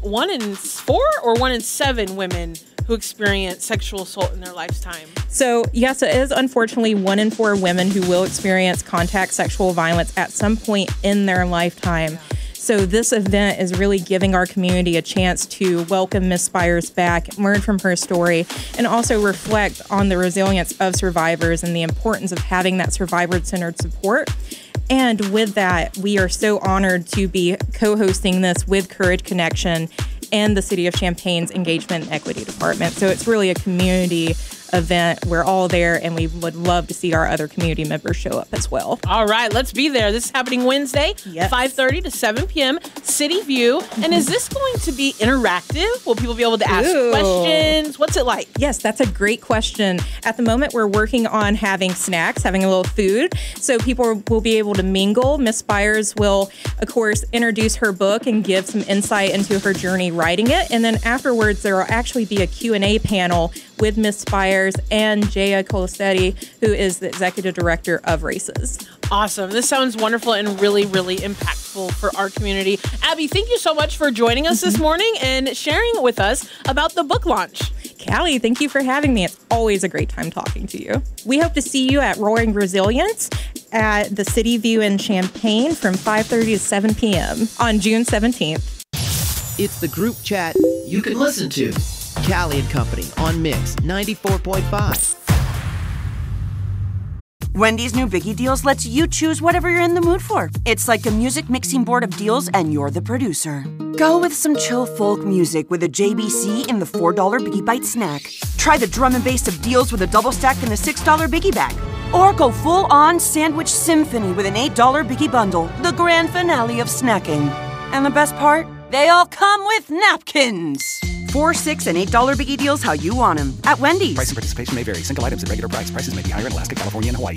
1 in 4 or 1 in 7 women who experience sexual assault in their lifetime. So, yes, it is unfortunately 1 in 4 women who will experience contact sexual violence at some point in their lifetime. So this event is really giving our community a chance to welcome Ms. Spires back, learn from her story, and also reflect on the resilience of survivors and the importance of having that survivor-centered support. And with that, we are so honored to be co-hosting this with Courage Connection and the City of Champaign's Engagement and Equity Department. So it's really a community event. We're all there, and we would love to see our other community members show up as well. All right, let's be there. This is happening Wednesday, 5:30 to 7 p.m., City View. And is this going to be interactive? Will people be able to ask questions? What's it like? Yes, that's a great question. At the moment, we're working on having snacks, having a little food, so people will be able to mingle. Ms. Spires will, of course, introduce her book and give some insight into her journey writing it. And then afterwards, there will actually be a Q&A panel with Ms. Spires and Jaya Colasetti, who is the Executive Director of Races. Awesome. This sounds wonderful and really, really impactful for our community. Abby, thank you so much for joining us this morning and sharing with us about the book launch. Callie, thank you for having me. It's always a great time talking to you. We hope to see you at Roaring Resilience at the City View in Champaign from 5:30 to 7 p.m. on June 17th. It's the group chat you can listen to. Callie and Company on Mix 94.5. Wendy's new Biggie Deals lets you choose whatever you're in the mood for. It's like a music mixing board of deals, and you're the producer. Go with some chill folk music with a JBC in the $4 Biggie Bite snack. Try the drum and bass of deals with a double stack in the $6 Biggie Bag. Or go full-on sandwich symphony with an $8 Biggie Bundle, the grand finale of snacking. And the best part? They all come with napkins. $4, $6, and $8 Biggie Deals how you want them at Wendy's. Price and participation may vary. Single items at regular price. Prices may be higher in Alaska, California, and Hawaii.